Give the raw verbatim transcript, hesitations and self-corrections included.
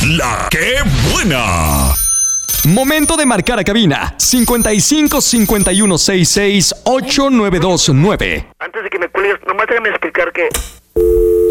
La que buena. Momento de marcar a cabina. cincuenta y cinco cincuenta y uno sesenta y seis ocho nueve dos nueve. Antes de que me cuelgues, nomás déjame explicar que...